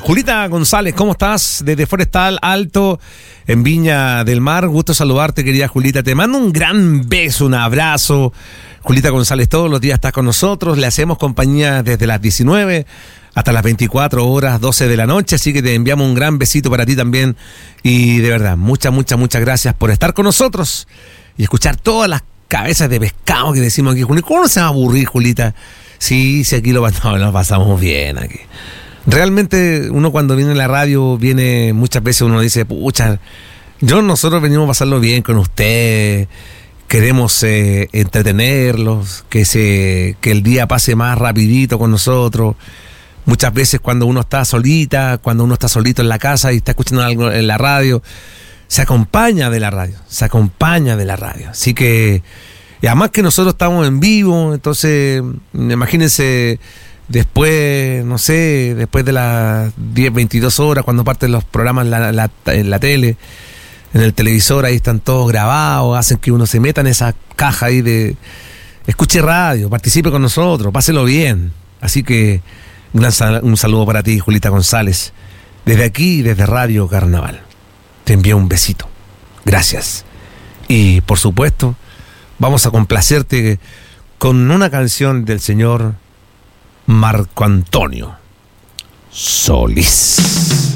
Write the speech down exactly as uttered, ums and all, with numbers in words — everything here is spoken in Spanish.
Julita González, ¿cómo estás? Desde Forestal Alto, en Viña del Mar. Gusto saludarte, querida Julita. Te mando un gran beso, un abrazo. Julita González todos los días está con nosotros. Le hacemos compañía desde las diecinueve hasta las veinticuatro horas, doce de la noche. Así que te enviamos un gran besito para ti también. Y de verdad, muchas, muchas, muchas gracias por estar con nosotros y escuchar todas las cabezas de pescado que decimos aquí. ¿Cómo no se va a aburrir, Julita? Sí, sí, aquí lo, no, lo pasamos bien aquí. Realmente uno cuando viene a la radio, viene muchas veces uno dice, pucha, yo nosotros venimos a pasarlo bien con usted, queremos eh, entretenerlos, que se que el día pase más rapidito con nosotros. Muchas veces cuando uno está solita, cuando uno está solito en la casa y está escuchando algo en la radio, se acompaña de la radio, se acompaña de la radio. Así que, y además que nosotros estamos en vivo, entonces imagínense... Después, no sé, después de las diez, veintidós horas, cuando parten los programas en la, la, en la tele, en el televisor, ahí están todos grabados, hacen que uno se meta en esa caja ahí de... Escuche radio, participe con nosotros, páselo bien. Así que un, un saludo para ti, Julita González, desde aquí, desde Radio Carnaval. Te envío un besito. Gracias. Y, por supuesto, vamos a complacerte con una canción del señor Marco Antonio Solís.